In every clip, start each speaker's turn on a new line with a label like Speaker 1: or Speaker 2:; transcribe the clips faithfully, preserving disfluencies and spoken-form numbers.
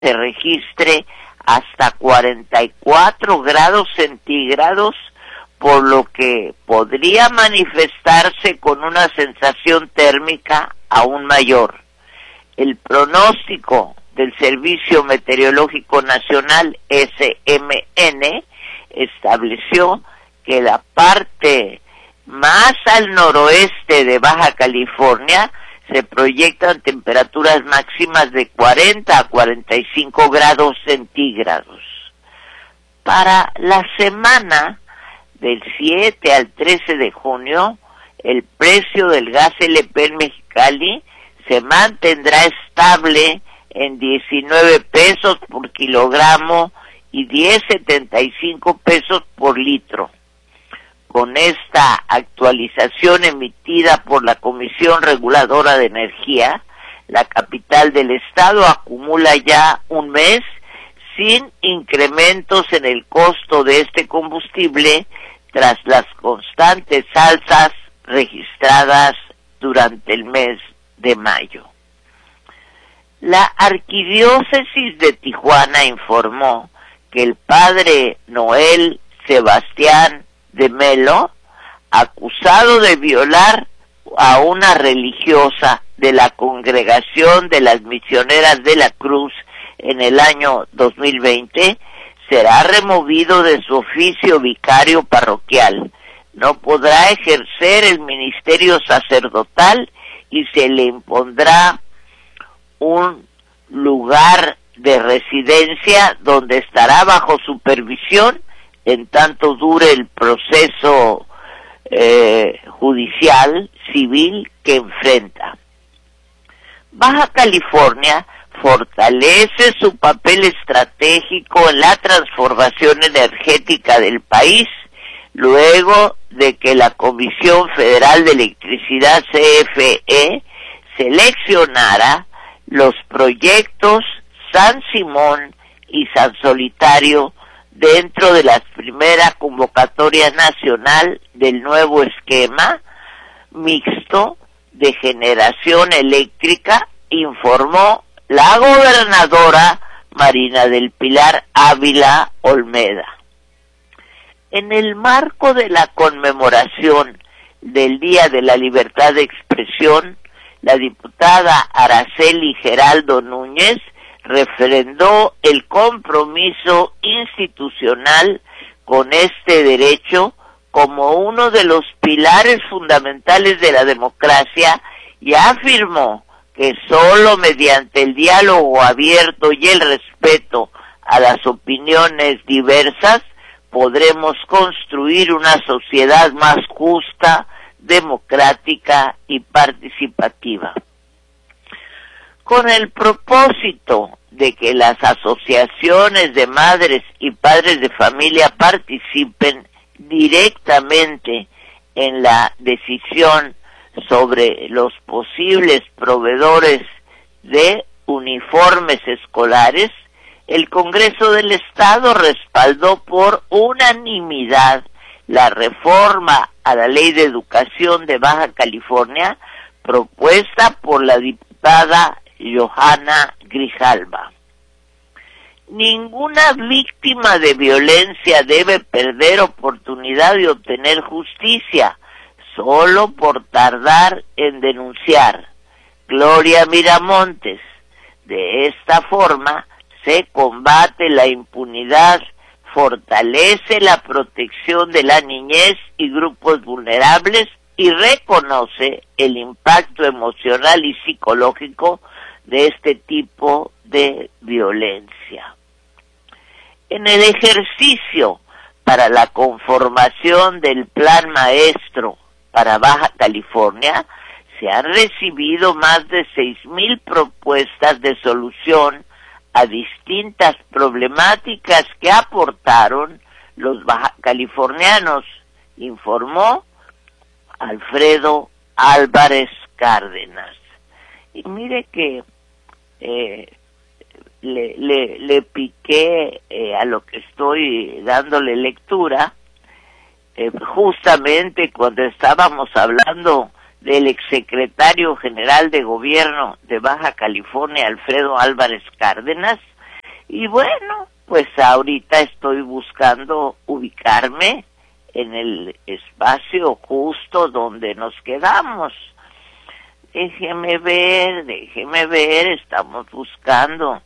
Speaker 1: se registre hasta cuarenta y cuatro grados centígrados, por lo que podría manifestarse con una sensación térmica aún mayor. El pronóstico del Servicio Meteorológico Nacional, S M N, estableció que la parte más al noroeste de Baja California se proyectan temperaturas máximas de cuarenta a cuarenta y cinco grados centígrados. Para la semana del siete al trece de junio, el precio del gas L P en Mexicali se mantendrá estable en diecinueve pesos por kilogramo y diez setenta y cinco pesos por litro. Con esta actualización emitida por la Comisión Reguladora de Energía, la capital del estado acumula ya un mes sin incrementos en el costo de este combustible tras las constantes alzas registradas durante el mes de mayo. La Arquidiócesis de Tijuana informó que el padre Noel Sebastián de Melo, acusado de violar a una religiosa de la Congregación de las Misioneras de la Cruz en el año dos mil veinte, será removido de su oficio vicario parroquial. No podrá ejercer el ministerio sacerdotal y se le impondrá un lugar de residencia donde estará bajo supervisión en tanto dure el proceso eh, judicial civil que enfrenta. Baja California fortalece su papel estratégico en la transformación energética del país, luego de que la Comisión Federal de Electricidad, C F E, seleccionara los proyectos San Simón y San Solitario dentro de la primera convocatoria nacional del nuevo esquema mixto de generación eléctrica, informó la gobernadora Marina del Pilar Ávila Olmeda. En el marco de la conmemoración del Día de la Libertad de Expresión, la diputada Araceli Geraldo Núñez refrendó el compromiso institucional con este derecho como uno de los pilares fundamentales de la democracia y afirmó que solo mediante el diálogo abierto y el respeto a las opiniones diversas podremos construir una sociedad más justa, democrática y participativa. Con el propósito de que las asociaciones de madres y padres de familia participen directamente en la decisión sobre los posibles proveedores de uniformes escolares, el Congreso del Estado respaldó por unanimidad la reforma a la Ley de Educación de Baja California propuesta por la diputada Johanna Grijalva. Ninguna víctima de violencia debe perder oportunidad de obtener justicia solo por tardar en denunciar. Gloria Miramontes. De esta forma se combate la impunidad, fortalece la protección de la niñez y grupos vulnerables y reconoce el impacto emocional y psicológico de este tipo de violencia. En el ejercicio para la conformación del Plan Maestro para Baja California, se han recibido más de seis mil propuestas de solución a distintas problemáticas que aportaron los baja californianos, informó Alfredo Álvarez Cárdenas. Y mire que eh, le, le, le piqué eh, a lo que estoy dándole lectura, eh, justamente cuando estábamos hablando del exsecretario general de gobierno de Baja California, Alfredo Álvarez Cárdenas, Y bueno, pues ahorita estoy buscando ubicarme en el espacio justo donde nos quedamos. Déjeme ver, déjeme ver, estamos buscando.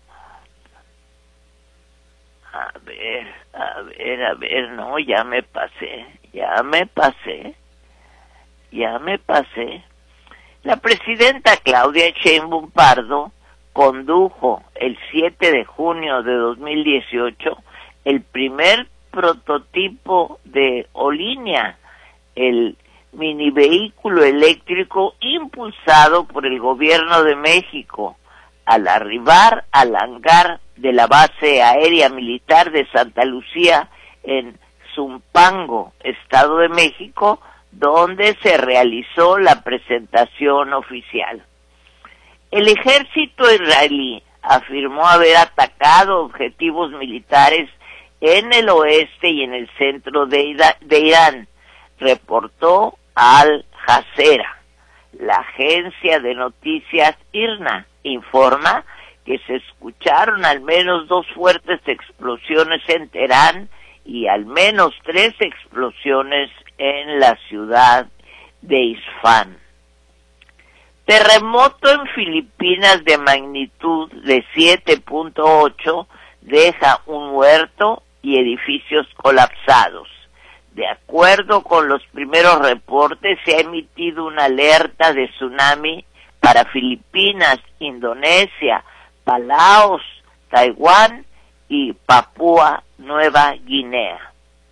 Speaker 1: A ver, a ver, a ver, no, ya me pasé, ya me pasé, ya me pasé. La presidenta Claudia Sheinbaum Pardo condujo el siete de junio de dos mil dieciocho el primer prototipo de Olinea, el mini vehículo eléctrico impulsado por el gobierno de México, al arribar al hangar de la base aérea militar de Santa Lucía en Zumpango, Estado de México, donde se realizó la presentación oficial. El ejército israelí afirmó haber atacado objetivos militares en el oeste y en el centro de, Ida- de Irán, reportó Al Jazeera. La agencia de noticias IRNA informa que se escucharon al menos dos fuertes explosiones en Teherán y al menos tres explosiones en la ciudad de Isfán. Terremoto en Filipinas de magnitud de siete punto ocho deja un muerto y edificios colapsados. De acuerdo con los primeros reportes, se ha emitido una alerta de tsunami para Filipinas, Indonesia, Palaos, Taiwán y Papúa Nueva Guinea.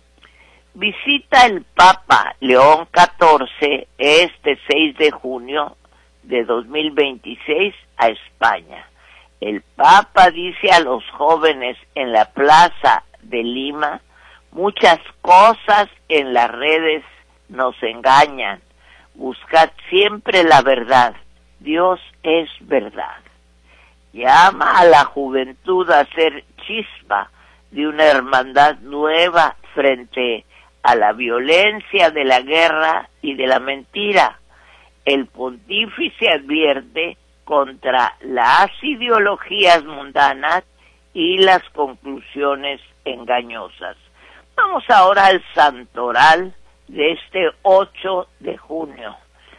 Speaker 1: Visita el Papa León catorce este seis de junio de dos mil veintiséis a España. El Papa dice a los jóvenes en la plaza de Lima: muchas cosas en las redes nos engañan. Buscad siempre la verdad. Dios es verdad. Llama a la juventud a ser chispa de una hermandad nueva frente a la violencia de la guerra y de la mentira. El pontífice advierte contra las ideologías mundanas y las conclusiones engañosas. Vamos ahora al santoral de este ocho de junio.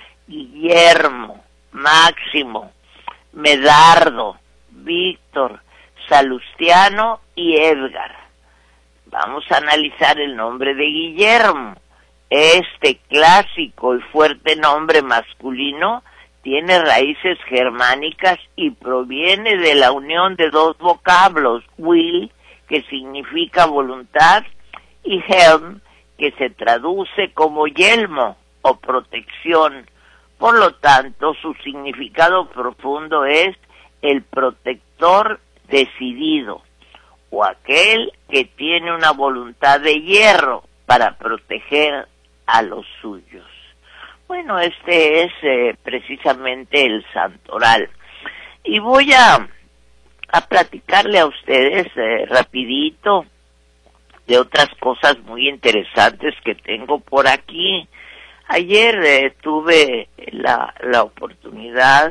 Speaker 1: Guillermo, Máximo, Medardo, Víctor, Salustiano y Edgar. Vamos a analizar el nombre de Guillermo. Este clásico y fuerte nombre masculino tiene raíces germánicas y proviene de la unión de dos vocablos, will, que significa voluntad, y helm, que se traduce como yelmo o protección. Por lo tanto, su significado profundo es el protector decidido, o aquel que tiene una voluntad de hierro para proteger a los suyos. Bueno, este es eh, precisamente el santoral. Y voy a, a platicarle a ustedes eh, rapidito de otras cosas muy interesantes que tengo por aquí. Ayer eh, tuve la, la oportunidad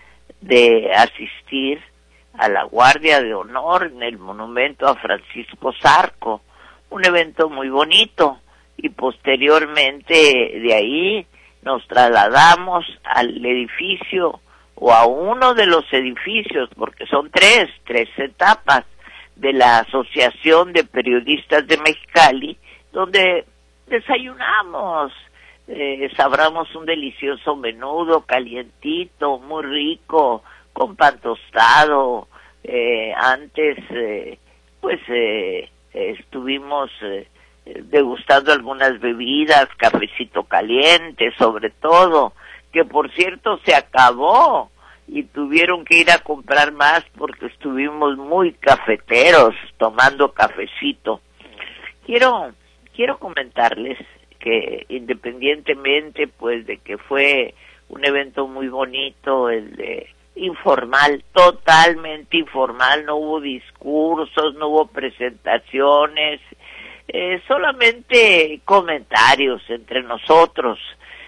Speaker 1: de asistir a la Guardia de Honor en el monumento a Francisco Zarco, un evento muy bonito, y posteriormente de ahí nos trasladamos al edificio o a uno de los edificios, porque son tres, tres etapas de la Asociación de Periodistas de Mexicali, donde desayunamos, eh, sabramos un delicioso menudo calientito, muy rico, con pan tostado. Eh, antes, eh, pues, eh, estuvimos eh, degustando algunas bebidas, cafecito caliente, sobre todo, que por cierto se acabó y tuvieron que ir a comprar más porque estuvimos muy cafeteros tomando cafecito. Quiero, quiero comentarles que independientemente pues de que fue un evento muy bonito, el de informal, totalmente informal, no hubo discursos, no hubo presentaciones, eh, solamente comentarios entre nosotros,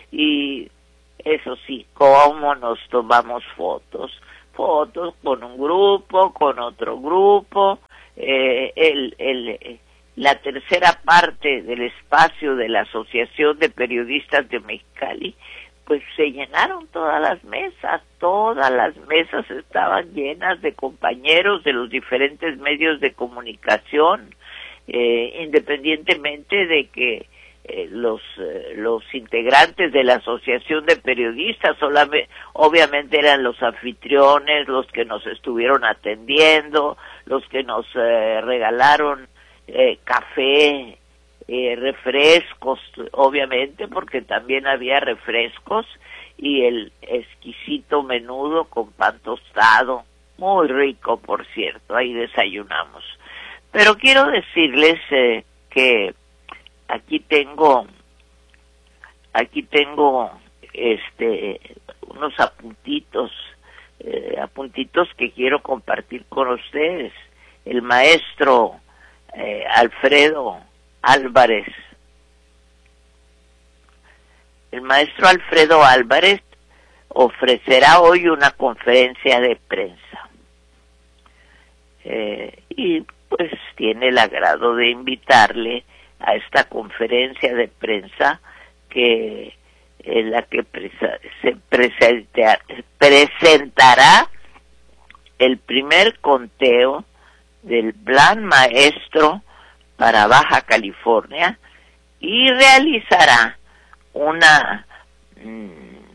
Speaker 1: y eso sí, cómo nos tomamos fotos, fotos con un grupo, con otro grupo, eh, el, el, la tercera parte del espacio de la Asociación de Periodistas de Mexicali, pues se llenaron todas las mesas, todas las mesas estaban llenas de compañeros de los diferentes medios de comunicación, eh, independientemente de que eh, los eh, los integrantes de la Asociación de Periodistas solamente, obviamente eran los anfitriones, los que nos estuvieron atendiendo, los que nos eh, regalaron eh, café, eh, refrescos, obviamente, porque también había refrescos, y el exquisito menudo con pan tostado, muy rico, por cierto, ahí desayunamos. Pero quiero decirles eh, que aquí tengo, aquí tengo, este, unos apuntitos, eh, apuntitos que quiero compartir con ustedes. El maestro eh, Alfredo Álvarez, el maestro Alfredo Álvarez ofrecerá hoy una conferencia de prensa. Eh, y pues tiene el agrado de invitarle a esta conferencia de prensa, que en la que presa, se presenta, presentará el primer conteo del Plan Maestro para Baja California, y realizará una mmm,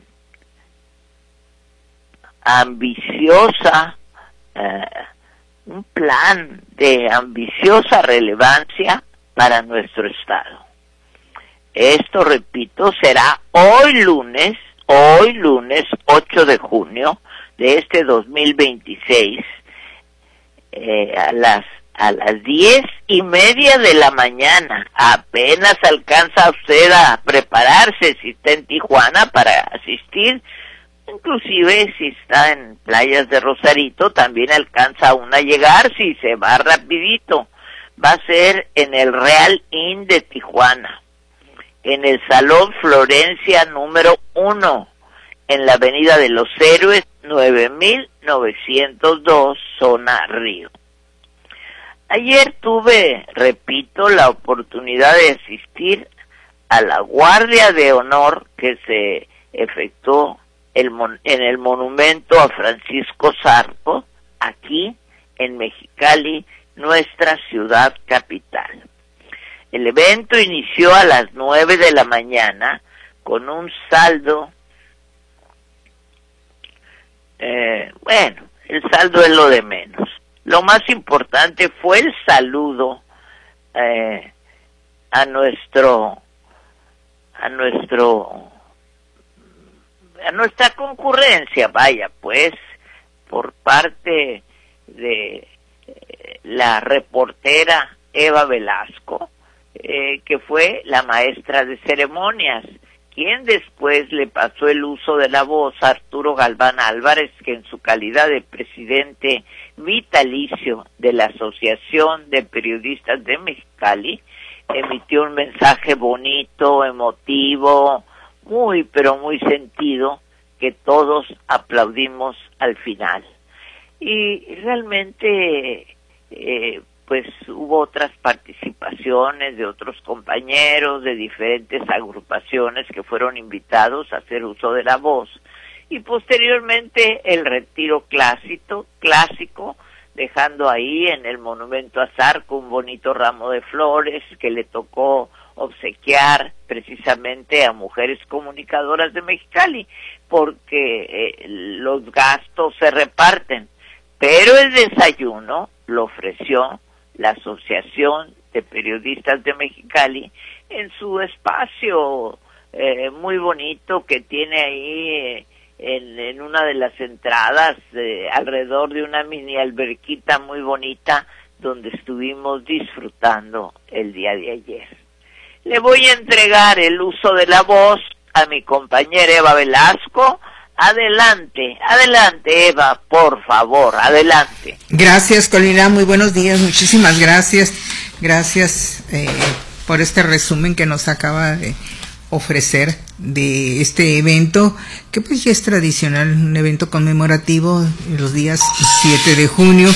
Speaker 1: ambiciosa eh, un plan de ambiciosa relevancia para nuestro estado. Esto, repito, será hoy lunes, hoy lunes ocho de junio de este dos mil veintiséis, eh, a las a las diez y media de la mañana. Apenas alcanza usted a prepararse si está en Tijuana para asistir. Inclusive si está en Playas de Rosarito también alcanza uno a llegar si se va rapidito. Va a ser en el Real Inn de Tijuana, en el Salón Florencia número uno, en la Avenida de los Héroes, nueve mil novecientos dos, zona Río. Ayer tuve, repito, la oportunidad de asistir a la guardia de honor que se efectuó el mon- en el monumento a Francisco Zarco, aquí en Mexicali, nuestra ciudad capital. El evento inició a las nueve de la mañana con un saldo, eh, bueno, el saldo es lo de menos. Lo más importante fue el saludo eh, a nuestro, a nuestro, a nuestra concurrencia, vaya, pues, por parte de eh, la reportera Eva Velasco, eh, que fue la maestra de ceremonias, quien después le pasó el uso de la voz a Arturo Galván Álvarez, que en su calidad de presidente vitalicio de la Asociación de Periodistas de Mexicali, emitió un mensaje bonito, emotivo, muy pero muy sentido, que todos aplaudimos al final. Y realmente eh, pues hubo otras participaciones de otros compañeros de diferentes agrupaciones que fueron invitados a hacer uso de la voz, y posteriormente el retiro clásico, clásico, dejando ahí en el monumento a Zarco un bonito ramo de flores que le tocó obsequiar precisamente a mujeres comunicadoras de Mexicali, porque eh, los gastos se reparten, pero el desayuno lo ofreció la Asociación de Periodistas de Mexicali en su espacio eh, muy bonito que tiene ahí eh, en, en una de las entradas, eh, alrededor de una mini alberquita muy bonita, donde estuvimos disfrutando el día de ayer. Le voy a entregar el uso de la voz a mi compañera Eva Velasco. Adelante, adelante Eva, por favor, adelante.
Speaker 2: Gracias, Colina, muy buenos días, muchísimas gracias, gracias eh, por este resumen que nos acaba de ofrecer de este evento, que pues ya es tradicional, un evento conmemorativo los días siete de junio,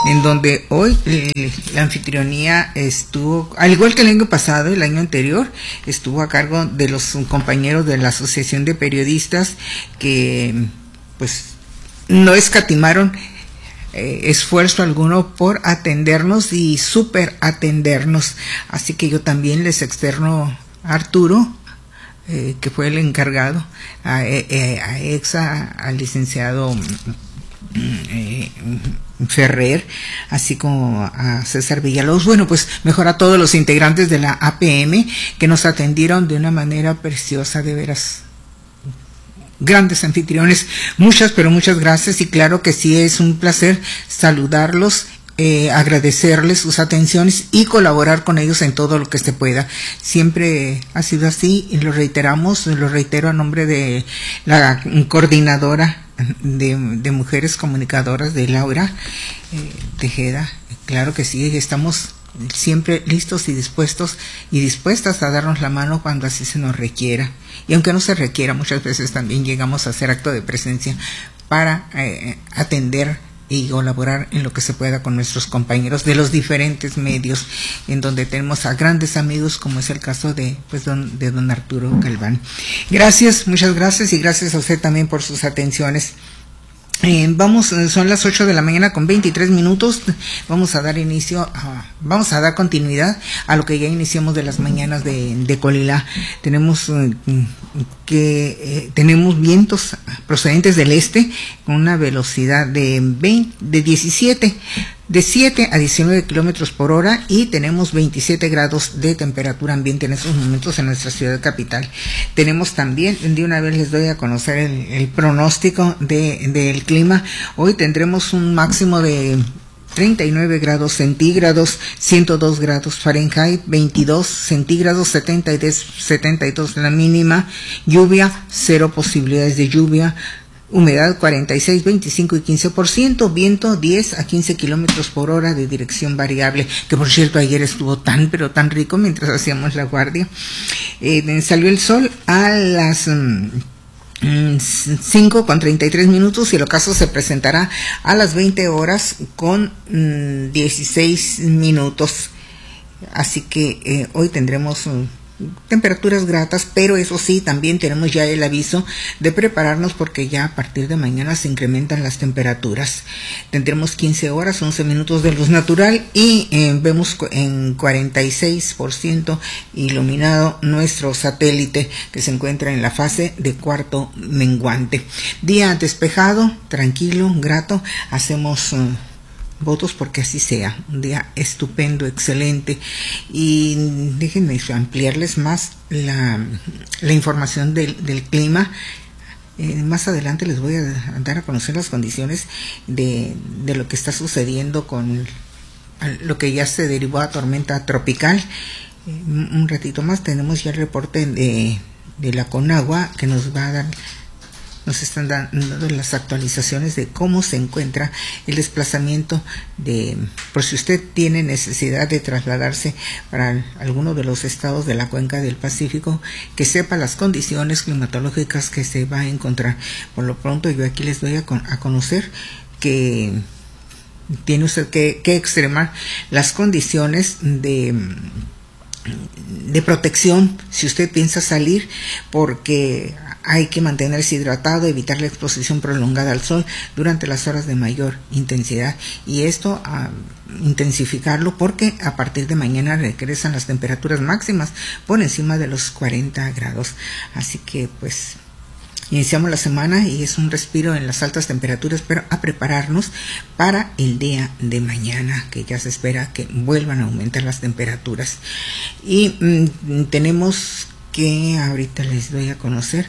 Speaker 2: en donde hoy eh, la anfitrionía estuvo, al igual que el año pasado, el año anterior, estuvo a cargo de los compañeros de la Asociación de Periodistas que pues no escatimaron Eh, esfuerzo alguno por atendernos y súper atendernos. Así que yo también les externo a Arturo, eh, que fue el encargado, a, eh, a EXA, al licenciado eh, Ferrer, así como a César Villalobos, bueno, pues mejor a todos los integrantes de la A P M que nos atendieron de una manera preciosa, de veras. Grandes anfitriones, muchas, pero muchas gracias, y claro que sí es un placer saludarlos, eh, agradecerles sus atenciones y colaborar con ellos en todo lo que se pueda. Siempre ha sido así y lo reiteramos, lo reitero a nombre de la coordinadora de, de mujeres comunicadoras, de Laura eh, Tejeda. Claro que sí, estamos siempre listos y dispuestos y dispuestas a darnos la mano cuando así se nos requiera. Y aunque no se requiera, muchas veces también llegamos a hacer acto de presencia para eh, atender y colaborar en lo que se pueda con nuestros compañeros de los diferentes medios, en donde tenemos a grandes amigos, como es el caso de pues don, de don Arturo Galván. Gracias, muchas gracias, y gracias a usted también por sus atenciones. Eh, vamos, son las ocho de la mañana con veintitrés minutos. Vamos a dar inicio, a, vamos a dar continuidad a lo que ya iniciamos de las mañanas de, de Colila. Tenemos eh, que eh, tenemos vientos procedentes del este con una velocidad de veinte, de diecisiete, de siete a diecinueve kilómetros por hora, y tenemos veintisiete grados de temperatura ambiente en estos momentos en nuestra ciudad capital. Tenemos también, de una vez les doy a conocer el, el pronóstico de del clima. Hoy tendremos un máximo de treinta y nueve grados centígrados, ciento dos grados Fahrenheit, veintidós centígrados, setenta y dos la mínima, lluvia, cero posibilidades de lluvia, humedad cuarenta y seis, veinticinco y quince por ciento, viento diez a quince kilómetros por hora de dirección variable, que por cierto ayer estuvo tan pero tan rico mientras hacíamos la guardia. Eh, salió el sol a las um, cinco con treinta y tres minutos y el ocaso se presentará a las veinte horas con um, dieciséis minutos. Así que eh, hoy tendremos um, temperaturas gratas, pero eso sí, también tenemos ya el aviso de prepararnos porque ya a partir de mañana se incrementan las temperaturas. Tendremos quince horas, once minutos de luz natural y eh, vemos en cuarenta y seis por ciento iluminado nuestro satélite, que se encuentra en la fase de cuarto menguante. Día despejado, tranquilo, grato. Hacemos uh, votos porque así sea, un día estupendo, excelente. Y déjenme ampliarles más la, la información del, del clima. Eh, más adelante les voy a dar a conocer las condiciones de, de lo que está sucediendo con lo que ya se derivó a tormenta tropical. Eh, un ratito más tenemos ya el reporte de, de la Conagua, que nos va a dar nos están dando las actualizaciones de cómo se encuentra el desplazamiento de, por si usted tiene necesidad de trasladarse para alguno de los estados de la cuenca del Pacífico, que sepa las condiciones climatológicas que se va a encontrar. Por lo pronto yo aquí les doy a, con, a conocer que tiene usted que, que extremar las condiciones de de protección si usted piensa salir, porque hay que mantenerse hidratado, evitar la exposición prolongada al sol durante las horas de mayor intensidad, y esto a intensificarlo porque a partir de mañana regresan las temperaturas máximas por encima de los cuarenta grados. Así que pues iniciamos la semana y es un respiro en las altas temperaturas, pero a prepararnos para el día de mañana, que ya se espera que vuelvan a aumentar las temperaturas. Y mmm, tenemos que, ahorita les doy a conocer,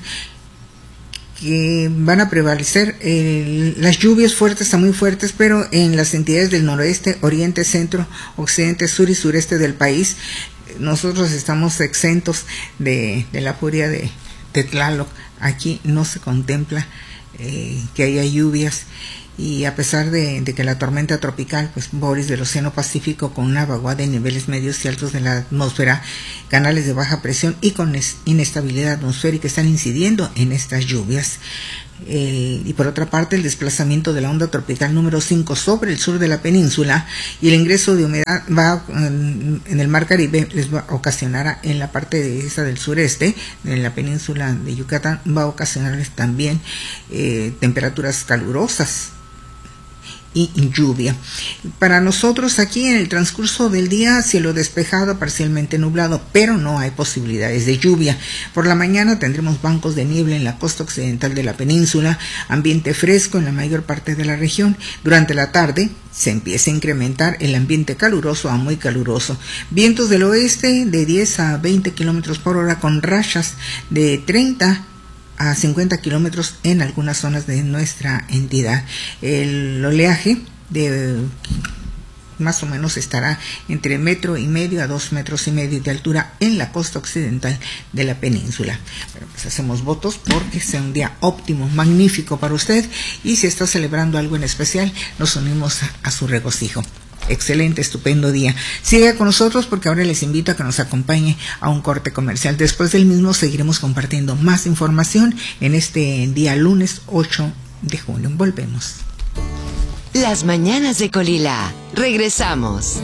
Speaker 2: que van a prevalecer eh, las lluvias fuertes a muy fuertes, pero en las entidades del noroeste, oriente, centro, occidente, sur y sureste del país. Nosotros estamos exentos de, de la furia de, de Tlaloc. Aquí no se contempla eh, que haya lluvias, y a pesar de, de que la tormenta tropical pues Boris del Océano Pacífico, con una vaguada en niveles medios y altos de la atmósfera, canales de baja presión y con inestabilidad atmosférica están incidiendo en estas lluvias. El, y por otra parte, el desplazamiento de la onda tropical número cinco sobre el sur de la península y el ingreso de humedad va en, en el mar Caribe les va a ocasionar en la parte de esa del sureste, en la península de Yucatán, va a ocasionarles también eh, temperaturas calurosas y lluvia. Para nosotros aquí en el transcurso del día, cielo despejado, parcialmente nublado, pero no hay posibilidades de lluvia. Por la mañana tendremos bancos de niebla en la costa occidental de la península, ambiente fresco en la mayor parte de la región. Durante la tarde se empieza a incrementar el ambiente caluroso a muy caluroso. Vientos del oeste de diez a veinte kilómetros por hora con rachas de treinta a cincuenta kilómetros en algunas zonas de nuestra entidad. El oleaje de más o menos estará entre metro y medio a dos metros y medio de altura en la costa occidental de la península. Bueno, pues hacemos votos porque sea un día óptimo, magnífico para usted, y si está celebrando algo en especial, nos unimos a, a su regocijo. Excelente, estupendo día. Siga con nosotros porque ahora les invito a que nos acompañe a un corte comercial. Después del mismo seguiremos compartiendo más información en este día lunes ocho de junio. Volvemos.
Speaker 3: Las mañanas de Colila. Regresamos.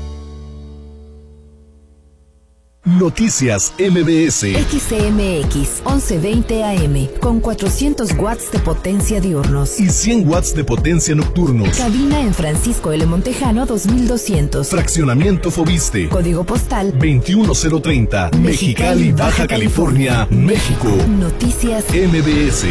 Speaker 4: Noticias M B S.
Speaker 5: X C M X once veinte A M con cuatrocientos watts de potencia diurnos
Speaker 4: y cien watts de potencia nocturnos.
Speaker 5: Cabina en Francisco L. Montejano dos mil doscientos.
Speaker 4: Fraccionamiento Fobiste.
Speaker 5: Código postal
Speaker 4: veintiuno cero treinta. Mexicali, Baja California, México.
Speaker 5: Noticias
Speaker 4: M B S.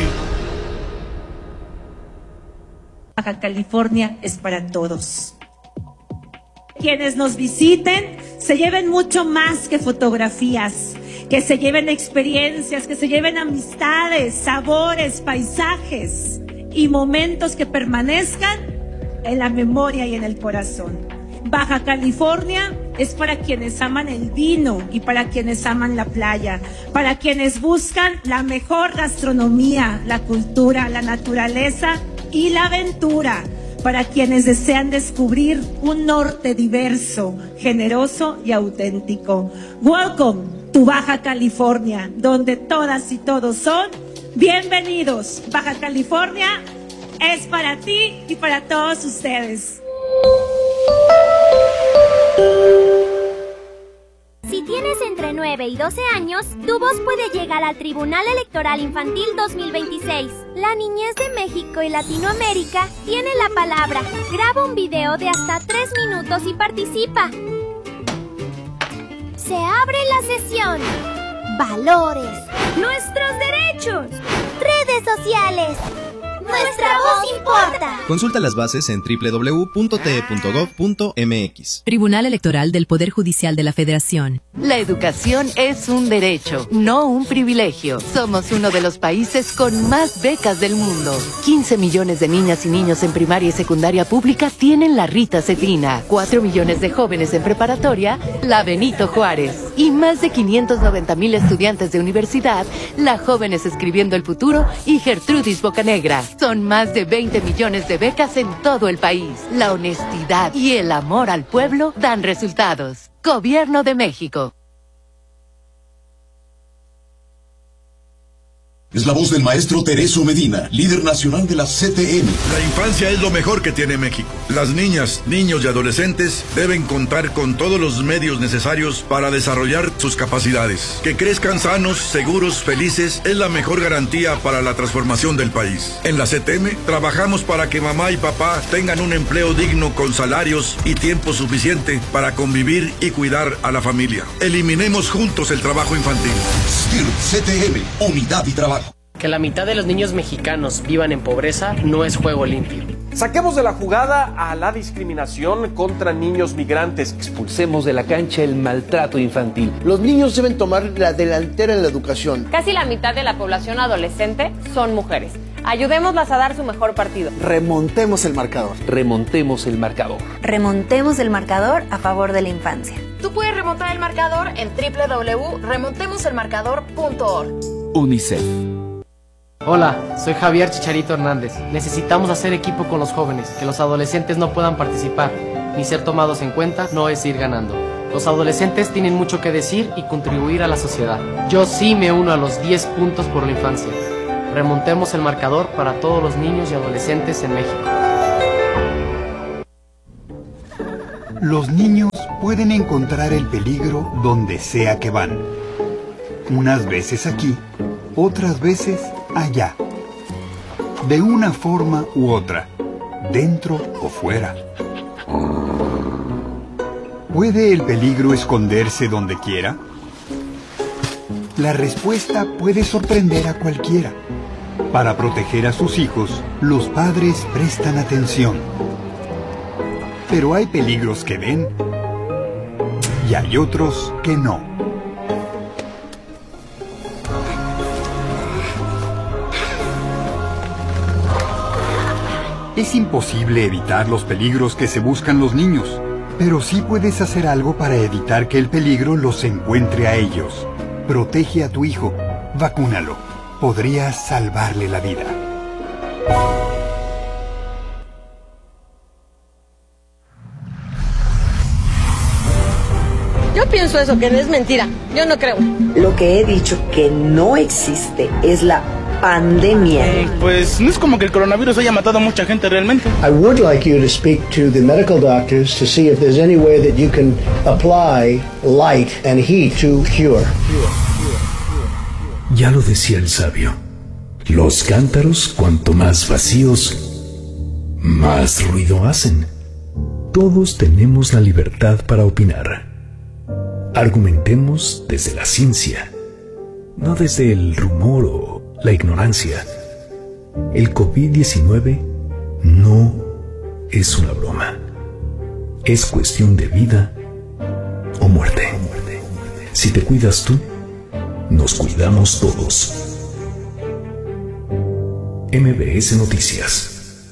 Speaker 6: Baja California es para todos. Quienes nos visiten se lleven mucho más que fotografías, que se lleven experiencias, que se lleven amistades, sabores, paisajes y momentos que permanezcan en la memoria y en el corazón. Baja California es para quienes aman el vino y para quienes aman la playa, para quienes buscan la mejor gastronomía, la cultura, la naturaleza y la aventura, para quienes desean descubrir un norte diverso, generoso y auténtico. Welcome to Baja California, donde todas y todos son bienvenidos. Baja California es para ti y para todos ustedes.
Speaker 7: Si tienes entre nueve y doce años, tu voz puede llegar al Tribunal Electoral Infantil dos mil veintiséis. La niñez de México y Latinoamérica tiene la palabra. Graba un video de hasta tres minutos y participa. Se abre la sesión. Valores. Nuestros derechos. Redes sociales. Nuestra voz importa.
Speaker 8: Consulta las bases en doble u doble u doble u punto t e punto gov punto m x.
Speaker 5: Tribunal Electoral del Poder Judicial de la Federación.
Speaker 3: La educación es un derecho, no un privilegio. Somos uno de los países con más becas del mundo. quince millones de niñas y niños en primaria y secundaria pública tienen la Rita Cedrina. cuatro millones de jóvenes en preparatoria, la Benito Juárez. Y más de quinientos noventa mil estudiantes de universidad, la Jóvenes Escribiendo el Futuro y Gertrudis Bocanegra. Son más de veinte millones de becas en todo el país. La honestidad y el amor al pueblo dan resultados. Gobierno de México.
Speaker 9: Es la voz del maestro Tereso Medina, líder nacional de la C T M.
Speaker 10: La infancia es lo mejor que tiene México. Las niñas, niños y adolescentes deben contar con todos los medios necesarios para desarrollar sus capacidades. Que crezcan sanos, seguros, felices es la mejor garantía para la transformación del país. En la C T M trabajamos para que mamá y papá tengan un empleo digno con salarios y tiempo suficiente para convivir y cuidar a la familia. Eliminemos juntos el trabajo infantil.
Speaker 9: S T I R C T M, unidad y trabajo.
Speaker 11: Que la mitad de los niños mexicanos vivan en pobreza no es juego limpio.
Speaker 12: Saquemos de la jugada a la discriminación contra niños migrantes.
Speaker 13: Expulsemos de la cancha el maltrato infantil.
Speaker 14: Los niños deben tomar la delantera en la educación.
Speaker 15: Casi la mitad de la población adolescente son mujeres. Ayudémoslas a dar su mejor partido.
Speaker 14: Remontemos el marcador.
Speaker 13: Remontemos el marcador.
Speaker 16: Remontemos el marcador a favor de la infancia.
Speaker 17: Tú puedes remontar el marcador en doble u doble u doble u punto remontemos el marcador punto org.
Speaker 13: UNICEF.
Speaker 11: Hola, soy Javier Chicharito Hernández. Necesitamos hacer equipo con los jóvenes. Que los adolescentes no puedan participar ni ser tomados en cuenta no es ir ganando. Los adolescentes tienen mucho que decir y contribuir a la sociedad. Yo sí me uno a los diez puntos por la infancia. Remontemos el marcador para todos los niños y adolescentes en México.
Speaker 18: Los niños pueden encontrar el peligro donde sea que van. Unas veces aquí, otras veces allá. De una forma u otra, dentro o fuera. ¿Puede el peligro esconderse donde quiera? La respuesta puede sorprender a cualquiera. Para proteger a sus hijos, los padres prestan atención. Pero hay peligros que ven y hay otros que no. Es imposible evitar los peligros que se buscan los niños, pero sí puedes hacer algo para evitar que el peligro los encuentre a ellos. Protege a tu hijo, vacúnalo. Podrías salvarle la vida.
Speaker 19: Yo pienso eso, que es mentira. Yo no creo.
Speaker 20: Lo que he dicho que no existe es la pandemia.
Speaker 21: Eh, pues no es como que el coronavirus haya matado a mucha gente realmente.
Speaker 22: I would like you to speak to the medical doctors to see if there's any way that you can apply light and heat to cure.
Speaker 4: Ya lo decía el sabio. Los cántaros, cuanto más vacíos, más ruido hacen. Todos tenemos la libertad para opinar. Argumentemos desde la ciencia, no desde el rumor o la ignorancia. El COVID diecinueve no es una broma. Es cuestión de vida o muerte. Si te cuidas tú, nos cuidamos todos. M B S Noticias.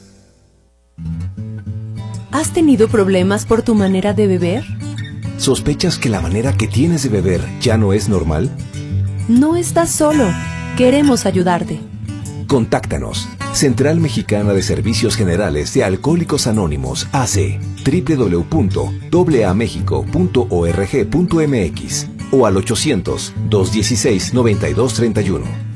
Speaker 3: ¿Has tenido problemas por tu manera de beber?
Speaker 23: ¿Sospechas que la manera que tienes de beber ya no es normal?
Speaker 3: No estás solo. Queremos ayudarte.
Speaker 23: Contáctanos. Central Mexicana de Servicios Generales de Alcohólicos Anónimos, A C, doble u doble u doble u punto a mexico punto org punto m x o al ochocientos, dos dieciséis, noventa y dos treinta y uno.